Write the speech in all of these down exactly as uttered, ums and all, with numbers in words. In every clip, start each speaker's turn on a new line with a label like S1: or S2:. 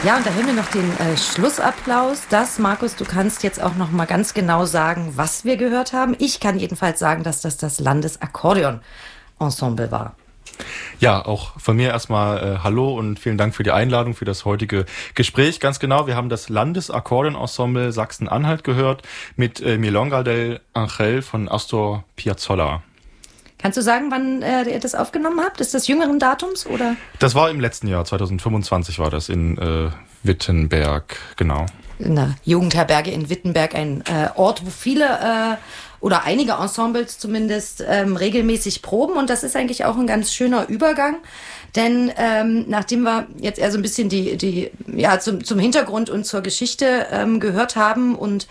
S1: Ja, und da hören wir noch den äh, Schlussapplaus. Das, Markus, du kannst jetzt auch noch mal ganz genau sagen, was wir gehört haben. Ich kann jedenfalls sagen, dass das das Landesakkordeon-Ensemble war.
S2: Ja, auch von mir erstmal äh, Hallo und vielen Dank für die Einladung für das heutige Gespräch. Ganz genau, wir haben das Landesakkordeon-Ensemble Sachsen-Anhalt gehört mit äh, Milonga del Ángel von Astor Piazzolla.
S1: Kannst du sagen, wann äh, ihr das aufgenommen habt? Ist das jüngeren Datums oder?
S2: Das war im letzten Jahr, zwanzig fünfundzwanzig war das in äh, Wittenberg, genau.
S1: In der Jugendherberge in Wittenberg, ein äh, Ort, wo viele äh, oder einige Ensembles zumindest ähm, regelmäßig proben. Und das ist eigentlich auch ein ganz schöner Übergang. Denn ähm, nachdem wir jetzt eher so ein bisschen die, die ja zum, zum Hintergrund und zur Geschichte ähm, gehört haben und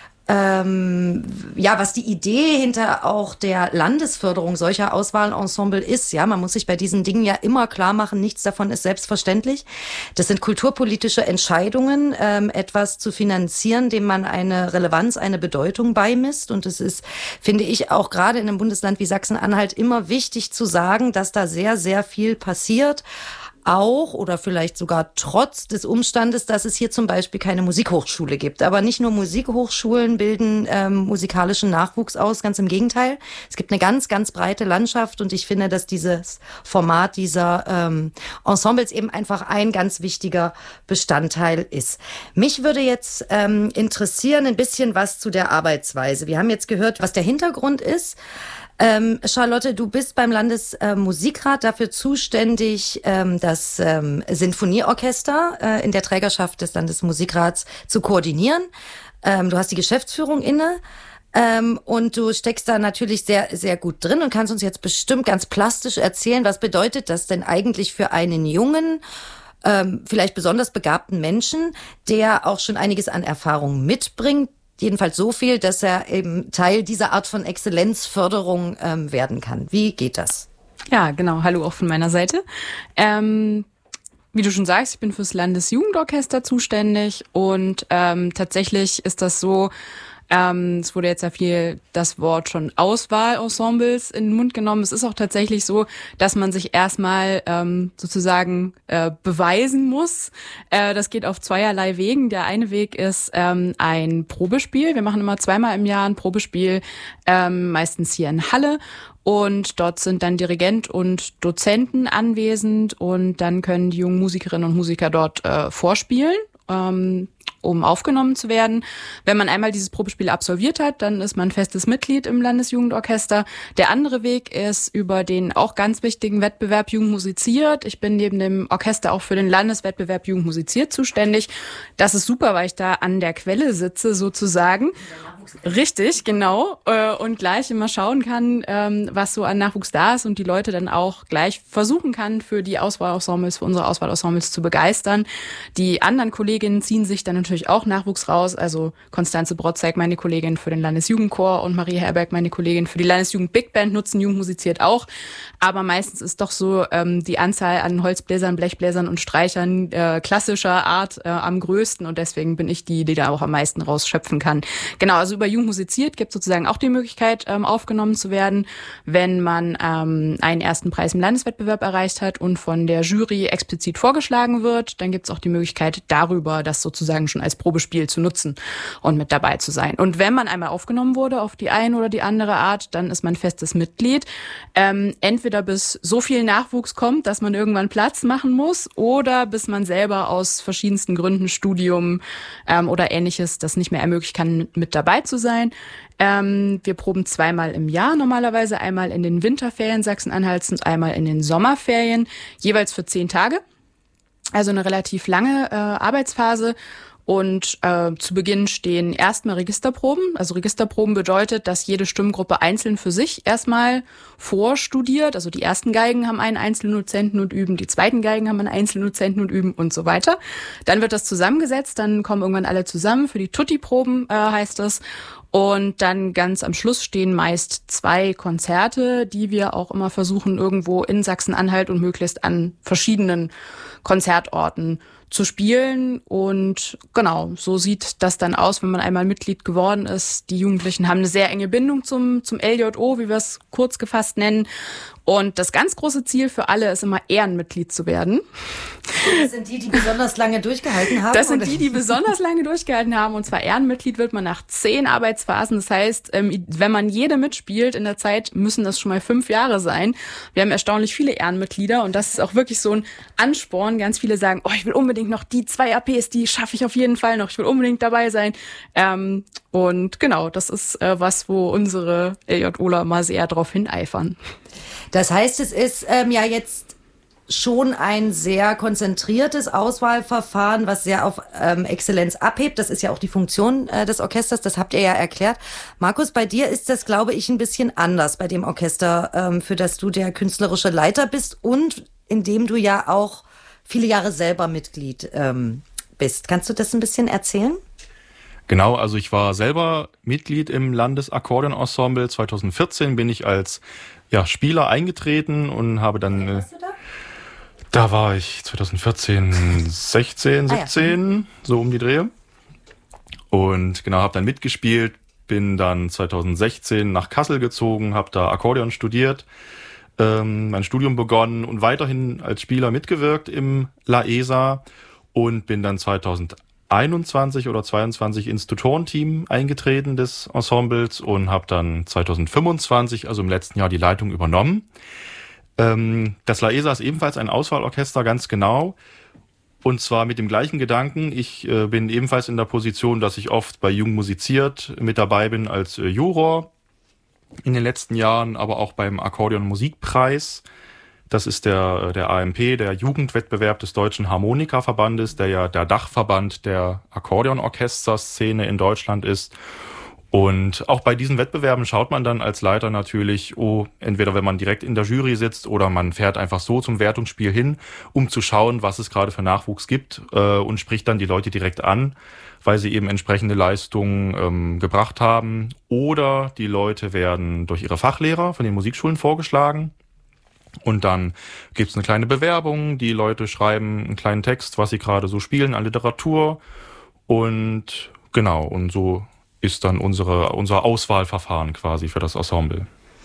S1: Ähm, ja, was die Idee hinter auch der Landesförderung solcher Auswahlensemble ist, ja, man muss sich bei diesen Dingen ja immer klar machen, nichts davon ist selbstverständlich. Das sind kulturpolitische Entscheidungen, ähm, etwas zu finanzieren, dem man eine Relevanz, eine Bedeutung beimisst. Und es ist, finde ich, auch gerade in einem Bundesland wie Sachsen-Anhalt immer wichtig zu sagen, dass da sehr, sehr viel passiert. Auch oder vielleicht sogar trotz des Umstandes, dass es hier zum Beispiel keine Musikhochschule gibt. Aber nicht nur Musikhochschulen bilden ähm, musikalischen Nachwuchs aus, ganz im Gegenteil. Es gibt eine ganz, ganz breite Landschaft und ich finde, dass dieses Format dieser ähm, Ensembles eben einfach ein ganz wichtiger Bestandteil ist. Mich würde jetzt ähm, interessieren ein bisschen was zu der Arbeitsweise. Wir haben jetzt gehört, was der Hintergrund ist. Ähm, Charlotte, du bist beim Landesmusikrat dafür zuständig, ähm, das ähm, Sinfonieorchester äh, in der Trägerschaft des Landesmusikrats zu koordinieren. Ähm, du hast die Geschäftsführung inne ähm, und du steckst da natürlich sehr, sehr gut drin und kannst uns jetzt bestimmt ganz plastisch erzählen, was bedeutet das denn eigentlich für einen jungen, ähm, vielleicht besonders begabten Menschen, der auch schon einiges an Erfahrung mitbringt. Jedenfalls so viel, dass er eben Teil dieser Art von Exzellenzförderung ähm, werden kann. Wie geht das?
S3: Ja, genau. Hallo auch von meiner Seite. Ähm, wie du schon sagst, ich bin fürs Landesjugendorchester zuständig und ähm, tatsächlich ist das so, Ähm, es wurde jetzt ja viel das Wort schon Auswahlensembles in den Mund genommen. Es ist auch tatsächlich so, dass man sich erstmal ähm, sozusagen äh, beweisen muss. Äh, das geht auf zweierlei Wegen. Der eine Weg ist ähm, ein Probespiel. Wir machen immer zweimal im Jahr ein Probespiel, ähm, meistens hier in Halle. Und dort sind dann Dirigent und Dozenten anwesend und dann können die jungen Musikerinnen und Musiker dort äh, vorspielen. Ähm, um aufgenommen zu werden. Wenn man einmal dieses Probespiel absolviert hat, dann ist man festes Mitglied im Landesjugendorchester. Der andere Weg ist über den auch ganz wichtigen Wettbewerb Jugend musiziert. Ich bin neben dem Orchester auch für den Landeswettbewerb Jugend musiziert zuständig. Das ist super, weil ich da an der Quelle sitze sozusagen. Richtig, genau. Und gleich immer schauen kann, was so an Nachwuchs da ist und die Leute dann auch gleich versuchen kann, für die Auswahlensembles, für unsere Auswahlensembles zu begeistern. Die anderen Kolleginnen ziehen sich dann natürlich auch Nachwuchs raus. Also Konstanze Brotzek, meine Kollegin für den Landesjugendchor und Marie Herberg, meine Kollegin für die Landesjugend Big Band, nutzen Jugend musiziert auch. Aber meistens ist doch so ähm, die Anzahl an Holzbläsern, Blechbläsern und Streichern äh, klassischer Art äh, am größten und deswegen bin ich die, die da auch am meisten rausschöpfen kann. Genau, also über Jugend musiziert gibt es sozusagen auch die Möglichkeit, ähm, aufgenommen zu werden, wenn man ähm, einen ersten Preis im Landeswettbewerb erreicht hat und von der Jury explizit vorgeschlagen wird. Dann gibt es auch die Möglichkeit, darüber das sozusagen schon als Probespiel zu nutzen und mit dabei zu sein. Und wenn man einmal aufgenommen wurde auf die eine oder die andere Art, dann ist man festes Mitglied. Ähm, entweder bis so viel Nachwuchs kommt, dass man irgendwann Platz machen muss oder bis man selber aus verschiedensten Gründen, Studium ähm, oder Ähnliches, das nicht mehr ermöglichen kann, mit dabei zu sein. Ähm, wir proben zweimal im Jahr normalerweise, einmal in den Winterferien Sachsen-Anhalts und einmal in den Sommerferien, jeweils für zehn Tage. Also eine relativ lange äh, Arbeitsphase. Und äh, zu Beginn stehen erstmal Registerproben. Also Registerproben bedeutet, dass jede Stimmgruppe einzeln für sich erstmal vorstudiert. Also die ersten Geigen haben einen einzelnen Dozenten und üben, die zweiten Geigen haben einen einzelnen Dozenten und üben und so weiter. Dann wird das zusammengesetzt, dann kommen irgendwann alle zusammen. Für die Tutti-Proben äh, heißt das. Und dann ganz am Schluss stehen meist zwei Konzerte, die wir auch immer versuchen, irgendwo in Sachsen-Anhalt und möglichst an verschiedenen Konzertorten zu spielen. Und genau, so sieht das dann aus, wenn man einmal Mitglied geworden ist. Die Jugendlichen haben eine sehr enge Bindung zum, zum L J O, wie wir es kurz gefasst nennen. Und das ganz große Ziel für alle ist immer, Ehrenmitglied zu werden.
S1: Das sind die, die besonders lange durchgehalten haben?
S3: Das sind
S1: oder?
S3: die, die besonders lange durchgehalten haben. Und zwar Ehrenmitglied wird man nach zehn Arbeitsphasen. Das heißt, wenn man jede mitspielt in der Zeit, müssen das schon mal fünf Jahre sein. Wir haben erstaunlich viele Ehrenmitglieder und das ist auch wirklich so ein Ansporn. Ganz viele sagen, oh, ich will unbedingt noch die zwei A Ps, die schaffe ich auf jeden Fall noch. Ich will unbedingt dabei sein. Ähm, und genau, das ist äh, was, wo unsere L J Oler mal sehr drauf hineifern.
S1: Das heißt, es ist ähm, ja jetzt schon ein sehr konzentriertes Auswahlverfahren, was sehr auf ähm, Exzellenz abhebt. Das ist ja auch die Funktion äh, des Orchesters, das habt ihr ja erklärt. Markus, bei dir ist das, glaube ich, ein bisschen anders bei dem Orchester, ähm, für das du der künstlerische Leiter bist und in dem du ja auch viele Jahre selber Mitglied ähm, bist. Kannst du das ein bisschen erzählen?
S2: Genau, also ich war selber Mitglied im Landesakkordeonensemble. zweitausendvierzehn bin ich als ja, Spieler eingetreten und habe dann... Äh, da? da war ich zweitausendvierzehn, sechzehn, siebzehn, ah, ja. so um die Dreh. Und genau, habe dann mitgespielt, bin dann zweitausendsechzehn nach Kassel gezogen, habe da Akkordeon studiert, ähm, mein Studium begonnen und weiterhin als Spieler mitgewirkt im La E S A und bin dann zweitausendeinundzwanzig oder zweiundzwanzig ins Tutorenteam eingetreten des Ensembles und habe dann zweitausendfünfundzwanzig, also im letzten Jahr, die Leitung übernommen. Ähm, das La E S A ist ebenfalls ein Auswahlorchester, ganz genau. Und zwar mit dem gleichen Gedanken. Ich äh, bin ebenfalls in der Position, dass ich oft bei Jung musiziert mit dabei bin als äh, Juror in den letzten Jahren, aber auch beim Akkordeon-Musikpreis. Das ist der, der A M P, der Jugendwettbewerb des Deutschen Harmonikaverbandes, der ja der Dachverband der Akkordeonorchesterszene in Deutschland ist. Und auch bei diesen Wettbewerben schaut man dann als Leiter natürlich, oh, entweder wenn man direkt in der Jury sitzt oder man fährt einfach so zum Wertungsspiel hin, um zu schauen, was es gerade für Nachwuchs gibt, äh, und spricht dann die Leute direkt an, weil sie eben entsprechende Leistungen ähm, gebracht haben. Oder die Leute werden durch ihre Fachlehrer von den Musikschulen vorgeschlagen. Und dann gibt's eine kleine Bewerbung, die Leute schreiben einen kleinen Text, was sie gerade so spielen an Literatur. Und genau, und so ist dann unsere, unser Auswahlverfahren quasi für das Ensemble.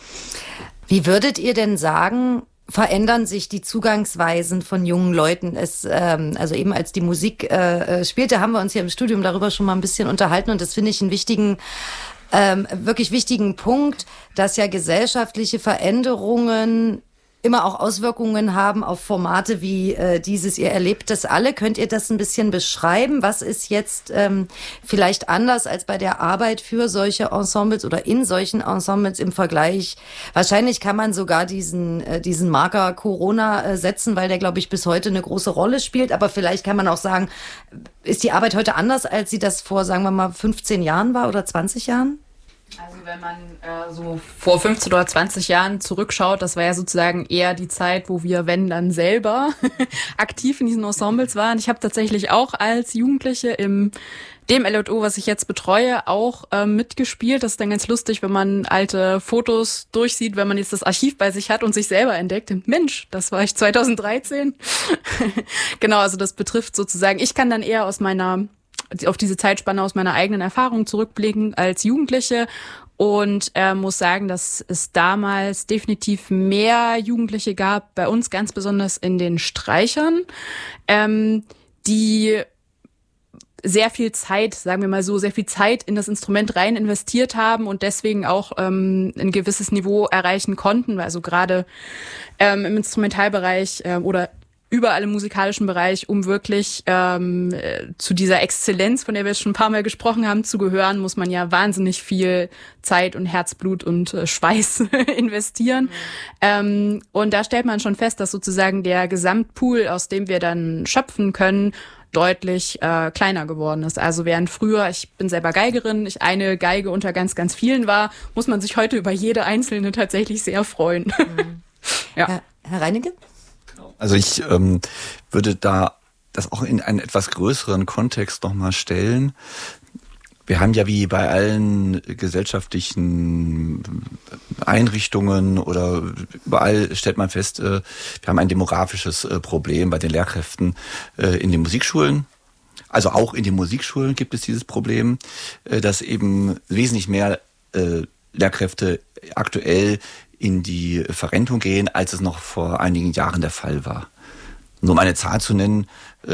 S1: Wie würdet ihr denn sagen, verändern sich die Zugangsweisen von jungen Leuten? Es, ähm, also eben als die Musik äh, spielte, haben wir uns hier im Studium darüber schon mal ein bisschen unterhalten und das finde ich einen wichtigen, ähm, wirklich wichtigen Punkt, dass ja gesellschaftliche Veränderungen immer auch Auswirkungen haben auf Formate wie äh, dieses. Ihr erlebt das alle. Könnt ihr das ein bisschen beschreiben? Was ist jetzt ähm, vielleicht anders als bei der Arbeit für solche Ensembles oder in solchen Ensembles im Vergleich? Wahrscheinlich kann man sogar diesen äh, diesen Marker Corona äh, setzen, weil der, glaube ich, bis heute eine große Rolle spielt. Aber vielleicht kann man auch sagen, ist die Arbeit heute anders, als sie das vor, sagen wir mal, fünfzehn Jahren war oder zwanzig Jahren?
S3: Also wenn man äh, so vor fünfzehn oder zwanzig Jahren zurückschaut, das war ja sozusagen eher die Zeit, wo wir, wenn dann selber, aktiv in diesen Ensembles waren. Ich habe tatsächlich auch als Jugendliche im dem L J O, was ich jetzt betreue, auch äh, mitgespielt. Das ist dann ganz lustig, wenn man alte Fotos durchsieht, wenn man jetzt das Archiv bei sich hat und sich selber entdeckt. Mensch, das war ich zweitausenddreizehn. Genau, also das betrifft sozusagen, ich kann dann eher aus meiner auf diese Zeitspanne aus meiner eigenen Erfahrung zurückblicken als Jugendliche und äh, muss sagen, dass es damals definitiv mehr Jugendliche gab, bei uns ganz besonders in den Streichern, ähm, die sehr viel Zeit, sagen wir mal so, sehr viel Zeit in das Instrument rein investiert haben und deswegen auch ähm, ein gewisses Niveau erreichen konnten, also gerade ähm, im Instrumentalbereich ähm, oder überall im musikalischen Bereich, um wirklich ähm, zu dieser Exzellenz, von der wir jetzt schon ein paar Mal gesprochen haben, zu gehören, muss man ja wahnsinnig viel Zeit und Herzblut und äh, Schweiß investieren. Mhm. Ähm, und da stellt man schon fest, dass sozusagen der Gesamtpool, aus dem wir dann schöpfen können, deutlich äh, kleiner geworden ist. Also während früher, ich bin selber Geigerin, ich eine Geige unter ganz, ganz vielen war, muss man sich heute über jede einzelne tatsächlich sehr freuen. Mhm.
S1: Ja. Herr, Herr Reinecke?
S4: Also ich ähm, würde da das auch in einen etwas größeren Kontext nochmal stellen. Wir haben ja wie bei allen gesellschaftlichen Einrichtungen oder überall stellt man fest, äh, wir haben ein demografisches äh, Problem bei den Lehrkräften äh, in den Musikschulen. Also auch in den Musikschulen gibt es dieses Problem, äh, dass eben wesentlich mehr äh, Lehrkräfte aktuell in die Verrentung gehen, als es noch vor einigen Jahren der Fall war. Nur um eine Zahl zu nennen,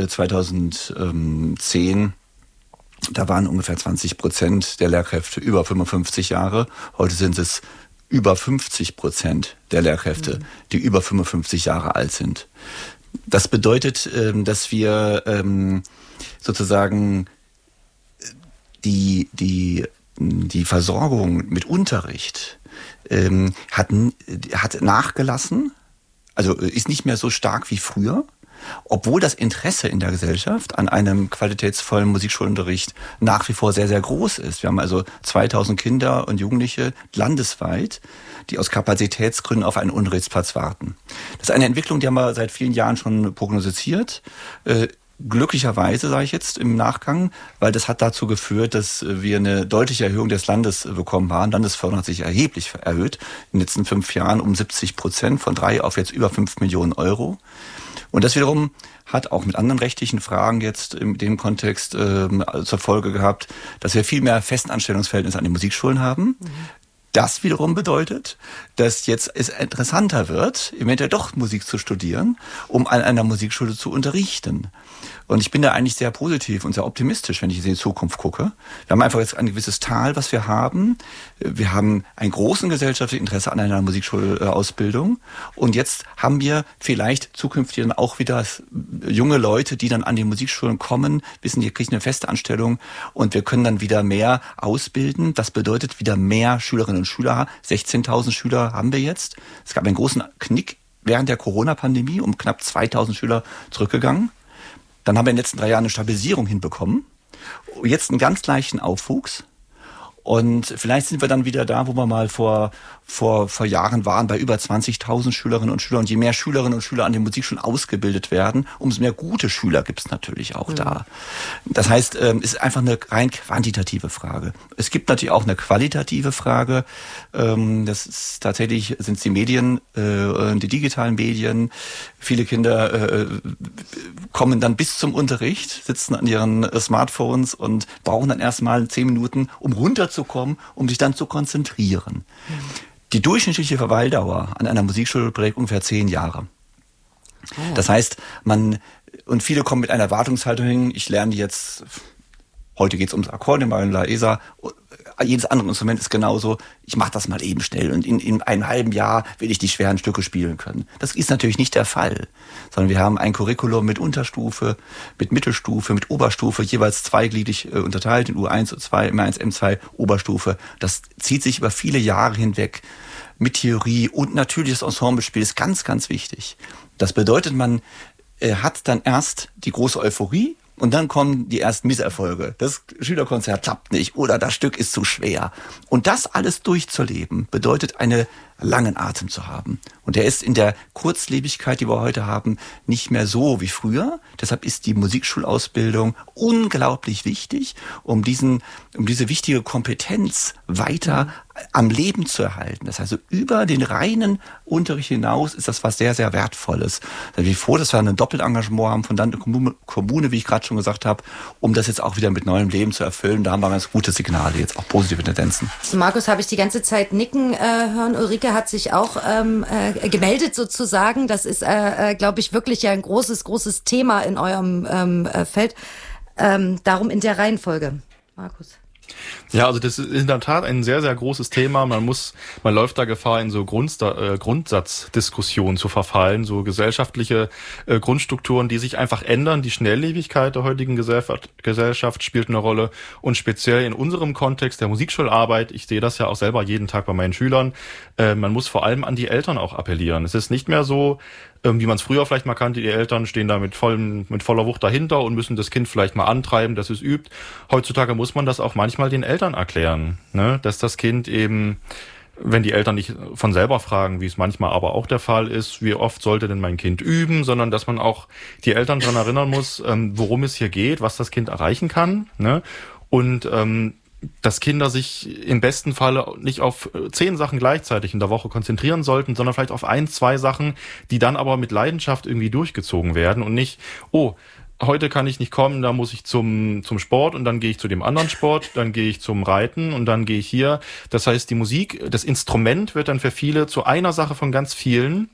S4: zweitausendzehn, da waren ungefähr zwanzig Prozent der Lehrkräfte über fünfundfünfzig Jahre. Heute sind es über fünfzig Prozent der Lehrkräfte, mhm. die über fünfundfünfzig Jahre alt sind. Das bedeutet, dass wir sozusagen die, die, die Versorgung mit Unterricht hat, hat nachgelassen, also ist nicht mehr so stark wie früher. Obwohl das Interesse in der Gesellschaft an einem qualitätsvollen Musikschulunterricht nach wie vor sehr, sehr groß ist. Wir haben also zweitausend Kinder und Jugendliche landesweit, die aus Kapazitätsgründen auf einen Unterrichtsplatz warten. Das ist eine Entwicklung, die haben wir seit vielen Jahren schon prognostiziert. Äh, glücklicherweise, sage ich jetzt im Nachgang, weil das hat dazu geführt, dass wir eine deutliche Erhöhung des Landes bekommen haben. Landesförderung hat sich erheblich erhöht in den letzten fünf Jahren um siebzig Prozent, von drei auf jetzt über fünf Millionen Euro. Und das wiederum hat auch mit anderen rechtlichen Fragen jetzt in dem Kontext äh, zur Folge gehabt, dass wir viel mehr Festanstellungsverhältnisse an den Musikschulen haben. Mhm. Das wiederum bedeutet, dass jetzt es interessanter wird, eventuell doch Musik zu studieren, um an einer Musikschule zu unterrichten. Und ich bin da eigentlich sehr positiv und sehr optimistisch, wenn ich in die Zukunft gucke. Wir haben einfach jetzt ein gewisses Tal, was wir haben. Wir haben einen großen gesellschaftlichen Interesse an einer Musikschulausbildung. Und jetzt haben wir vielleicht zukünftig dann auch wieder junge Leute, die dann an die Musikschulen kommen, wissen, die kriegen eine feste Anstellung und wir können dann wieder mehr ausbilden. Das bedeutet wieder mehr Schülerinnen und Schüler. sechzehntausend Schüler haben wir jetzt. Es gab einen großen Knick während der Corona-Pandemie, um knapp zweitausend Schüler zurückgegangen. Dann haben wir in den letzten drei Jahren eine Stabilisierung hinbekommen. Jetzt einen ganz leichten Aufwuchs. Und vielleicht sind wir dann wieder da, wo wir mal vor, vor, vor Jahren waren, bei über zwanzigtausend Schülerinnen und Schülern. Und je mehr Schülerinnen und Schüler an den Musikschulen ausgebildet werden, umso mehr gute Schüler gibt es natürlich auch mhm. da. Das heißt, es ist einfach eine rein quantitative Frage. Es gibt natürlich auch eine qualitative Frage. Das ist tatsächlich, sind es die Medien, die digitalen Medien. Viele Kinder kommen dann bis zum Unterricht, sitzen an ihren Smartphones und brauchen dann erstmal zehn Minuten, um runterzukommen, um sich dann zu konzentrieren. Mhm. Die durchschnittliche Verweildauer an einer Musikschule beträgt ungefähr zehn Jahre. Oh. Das heißt, man, und viele kommen mit einer Erwartungshaltung hin, ich lerne jetzt, heute geht es ums Akkordeon bei La E S A, jedes andere Instrument ist genauso, ich mache das mal eben schnell und in, in einem halben Jahr will ich die schweren Stücke spielen können. Das ist natürlich nicht der Fall, sondern wir haben ein Curriculum mit Unterstufe, mit Mittelstufe, mit Oberstufe, jeweils zweigliedrig äh, unterteilt in U eins, U zwei, M eins, M zwei, Oberstufe. Das zieht sich über viele Jahre hinweg mit Theorie und natürlich das Ensemblespiel ist ganz, ganz wichtig. Das bedeutet, man äh, hat dann erst die große Euphorie, und dann kommen die ersten Misserfolge. Das Schülerkonzert klappt nicht oder das Stück ist zu schwer. Und das alles durchzuleben, bedeutet einen langen Atem zu haben. Und der ist in der Kurzlebigkeit, die wir heute haben, nicht mehr so wie früher. Deshalb ist die Musikschulausbildung unglaublich wichtig, um diesen, um diese wichtige Kompetenz weiter am Leben zu erhalten. Das heißt, über den reinen Unterricht hinaus ist das was sehr, sehr Wertvolles. Ich bin froh, dass wir ein Doppelengagement haben von der Kommune, wie ich gerade schon gesagt habe, um das jetzt auch wieder mit neuem Leben zu erfüllen. Da haben wir ganz gute Signale, jetzt auch positive Tendenzen.
S1: Markus, habe ich die ganze Zeit nicken äh, hören. Ulrike hat sich auch ähm, äh, gemeldet sozusagen. Das ist, äh, äh, glaube ich, wirklich ja ein großes, großes Thema in eurem ähm, äh, Feld. Ähm, darum in der Reihenfolge. Markus.
S2: Ja, also das ist in der Tat ein sehr, sehr großes Thema. Man muss, man läuft da Gefahr, in so Grundsta- äh, Grundsatzdiskussionen zu verfallen, so gesellschaftliche äh, Grundstrukturen, die sich einfach ändern. Die Schnelllebigkeit der heutigen Gesellschaft, Gesellschaft spielt eine Rolle und speziell in unserem Kontext der Musikschularbeit, ich sehe das ja auch selber jeden Tag bei meinen Schülern, äh, man muss vor allem an die Eltern auch appellieren. Es ist nicht mehr so, wie man es früher vielleicht mal kannte, die Eltern stehen da mit, vollem, mit voller Wucht dahinter und müssen das Kind vielleicht mal antreiben, dass es übt. Heutzutage muss man das auch manchmal den Eltern erklären, ne? Dass das Kind eben, wenn die Eltern nicht von selber fragen, wie es manchmal aber auch der Fall ist, wie oft sollte denn mein Kind üben, sondern dass man auch die Eltern daran erinnern muss, worum es hier geht, was das Kind erreichen kann, ne? Und ähm, dass Kinder sich im besten Falle nicht auf zehn Sachen gleichzeitig in der Woche konzentrieren sollten, sondern vielleicht auf ein, zwei Sachen, die dann aber mit Leidenschaft irgendwie durchgezogen werden und nicht, oh, heute kann ich nicht kommen, da muss ich zum zum Sport und dann gehe ich zu dem anderen Sport, dann gehe ich zum Reiten und dann gehe ich hier. Das heißt, die Musik, das Instrument wird dann für viele zu einer Sache von ganz vielen.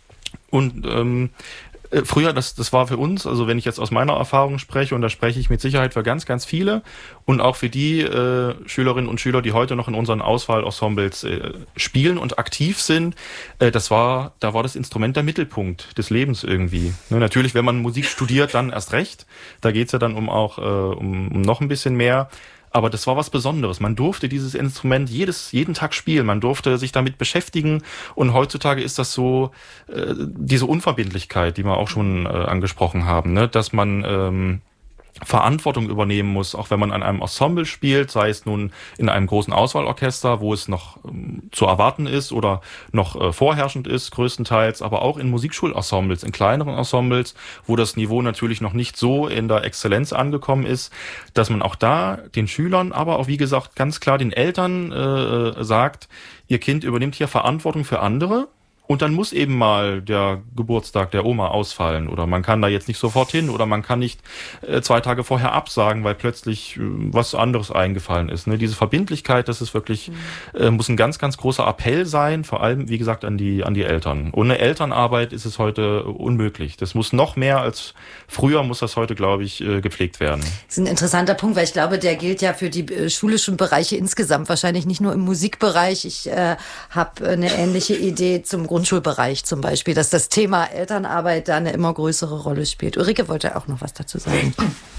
S2: Und ähm, früher, das, das war für uns, also wenn ich jetzt aus meiner Erfahrung spreche, und da spreche ich mit Sicherheit für ganz, ganz viele und auch für die äh, Schülerinnen und Schüler, die heute noch in unseren Auswahlensembles äh, spielen und aktiv sind, äh, das war, da war das Instrument der Mittelpunkt des Lebens irgendwie. Ne, natürlich, wenn man Musik studiert, dann erst recht. Da geht's ja dann um auch äh, um, um noch ein bisschen mehr. Aber das war was Besonderes. Man durfte dieses Instrument jedes, jeden Tag spielen. Man durfte sich damit beschäftigen. Und heutzutage ist das so, äh, diese Unverbindlichkeit, die wir auch schon äh, angesprochen haben, ne? Dass man ähm, Verantwortung übernehmen muss, auch wenn man an einem Ensemble spielt, sei es nun in einem großen Auswahlorchester, wo es noch ähm, zu erwarten ist oder noch äh, vorherrschend ist, größtenteils, aber auch in Musikschulensembles, in kleineren Ensembles, wo das Niveau natürlich noch nicht so in der Exzellenz angekommen ist, dass man auch da den Schülern, aber auch wie gesagt ganz klar den Eltern äh, sagt, ihr Kind übernimmt hier Verantwortung für andere. Und dann muss eben mal der Geburtstag der Oma ausfallen oder man kann da jetzt nicht sofort hin oder man kann nicht äh, zwei Tage vorher absagen, weil plötzlich äh, was anderes eingefallen ist. Ne? Diese Verbindlichkeit, das ist wirklich, äh, muss ein ganz, ganz großer Appell sein, vor allem, wie gesagt, an die, an die Eltern. Ohne Elternarbeit ist es heute unmöglich. Das muss noch mehr als früher, muss das heute, glaube ich, äh, gepflegt werden.
S1: Das ist ein interessanter Punkt, weil ich glaube, der gilt ja für die äh, schulischen Bereiche insgesamt, wahrscheinlich nicht nur im Musikbereich. Ich äh, habe eine ähnliche Idee zum Grundschulbereich zum Beispiel, dass das Thema Elternarbeit da eine immer größere Rolle spielt. Ulrike wollte auch noch was dazu sagen.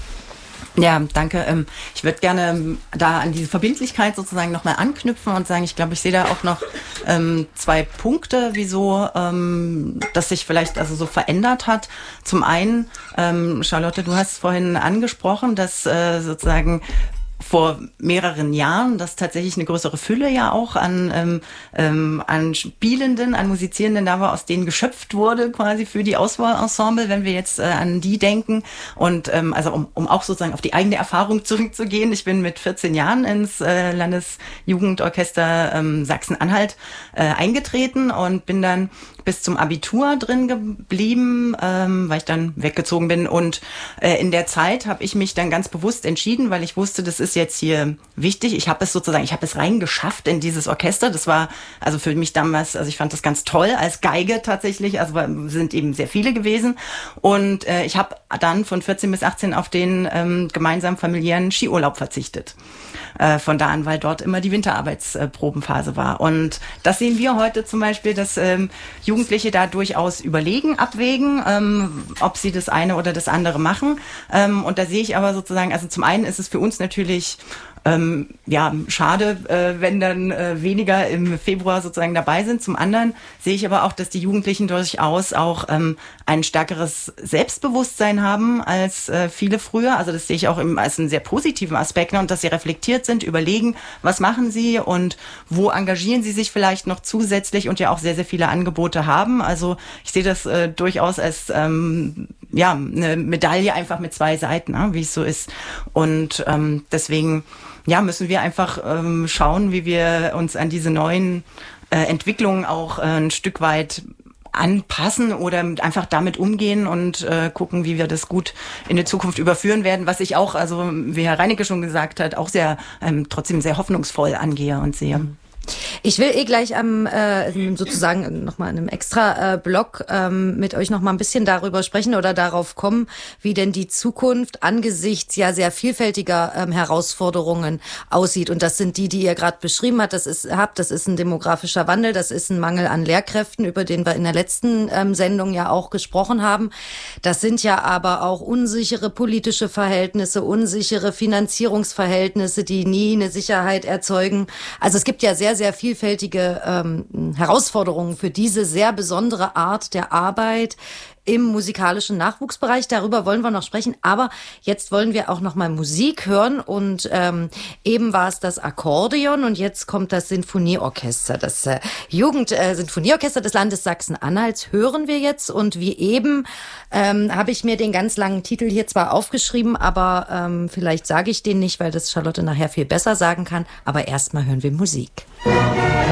S5: Ja, danke. Ich würde gerne da an diese Verbindlichkeit sozusagen nochmal anknüpfen und sagen, ich glaube, ich sehe da auch noch ähm, zwei Punkte, wieso ähm, das sich vielleicht also so verändert hat. Zum einen, ähm, Charlotte, du hast es vorhin angesprochen, dass äh, sozusagen vor mehreren Jahren, dass tatsächlich eine größere Fülle ja auch an ähm, ähm, an Spielenden, an Musizierenden da war, aus denen geschöpft wurde quasi für die Auswahlensemble, wenn wir jetzt äh, an die denken. Und ähm, also um, um auch sozusagen auf die eigene Erfahrung zurückzugehen, ich bin mit vierzehn Jahren ins äh, Landesjugendorchester ähm, Sachsen-Anhalt äh, eingetreten und bin dann bis zum Abitur drin geblieben, ähm, weil ich dann weggezogen bin. Und äh, in der Zeit habe ich mich dann ganz bewusst entschieden, weil ich wusste, das ist jetzt hier wichtig. Ich habe es sozusagen, ich habe es reingeschafft in dieses Orchester. Das war also für mich damals, also ich fand das ganz toll als Geige tatsächlich. Also sind eben sehr viele gewesen. Und äh, ich habe dann von vierzehn bis achtzehn auf den ähm, gemeinsamen familiären Skiurlaub verzichtet. Äh, von da an, weil dort immer die Winterarbeitsprobenphase war. Und das sehen wir heute zum Beispiel, dass ähm, Jugendliche da durchaus überlegen, abwägen, ähm, ob sie das eine oder das andere machen. Ähm, und da sehe ich aber sozusagen, also zum einen ist es für uns natürlich Ähm, ja, schade, äh, wenn dann äh, weniger im Februar sozusagen dabei sind. Zum anderen sehe ich aber auch, dass die Jugendlichen durchaus auch ähm, ein stärkeres Selbstbewusstsein haben als äh, viele früher. Also das sehe ich auch im, als einen sehr positiven Aspekt, und dass sie reflektiert sind, überlegen, was machen sie und wo engagieren sie sich vielleicht noch zusätzlich und ja auch sehr, sehr viele Angebote haben. Also ich sehe das äh, durchaus als ähm, ja eine Medaille einfach mit zwei Seiten, ne, wie es so ist. Und ähm, deswegen ja, müssen wir einfach ähm, schauen, wie wir uns an diese neuen äh, Entwicklungen auch äh, ein Stück weit anpassen oder einfach damit umgehen und äh, gucken, wie wir das gut in die Zukunft überführen werden, was ich auch, also wie Herr Reinecke schon gesagt hat, auch sehr ähm, trotzdem sehr hoffnungsvoll angehe und sehe.
S1: Ich will eh gleich am äh, sozusagen nochmal in einem extra äh, Blog ähm, mit euch nochmal ein bisschen darüber sprechen oder darauf kommen, wie denn die Zukunft angesichts ja sehr vielfältiger ähm, Herausforderungen aussieht. Und das sind die, die ihr gerade beschrieben habt. Das ist, habt. Das ist ein demografischer Wandel, das ist ein Mangel an Lehrkräften, über den wir in der letzten ähm, Sendung ja auch gesprochen haben. Das sind ja aber auch unsichere politische Verhältnisse, unsichere Finanzierungsverhältnisse, die nie eine Sicherheit erzeugen. Also es gibt ja sehr sehr vielfältige ähm, Herausforderungen für diese sehr besondere Art der Arbeit im musikalischen Nachwuchsbereich. Darüber wollen wir noch sprechen, aber jetzt wollen wir auch noch mal Musik hören und ähm, eben war es das Akkordeon und jetzt kommt das Sinfonieorchester, das äh, Jugend-Sinfonieorchester äh, des Landes Sachsen-Anhalts hören wir jetzt und wie eben ähm, habe ich mir den ganz langen Titel hier zwar aufgeschrieben, aber ähm, vielleicht sage ich den nicht, weil das Charlotte nachher viel besser sagen kann, aber erstmal hören wir Musik.